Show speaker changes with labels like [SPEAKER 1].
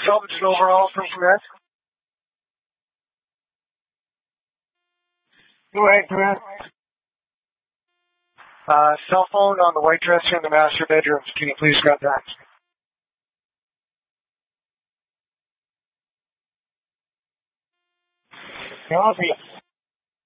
[SPEAKER 1] Salvage and overall from Perez. Go ahead, Perez. Cell phone on the white dresser in the master bedrooms. Can you please grab that? Copy.